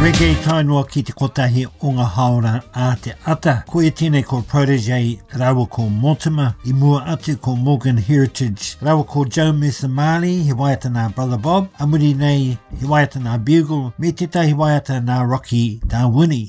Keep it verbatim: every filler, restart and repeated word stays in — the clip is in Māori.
Reggae tainua ki te kotahi o ngā haora a te ata. Ko e tēnei ko Protege, rawa ko Mortimer, i mua atu ko Morgan Heritage, rawa ko Joe Mesamali, he waiata nā Brother Bob, a muri nei he waiata nā Bugle, me te tahi waiata nā Rocky Darwini.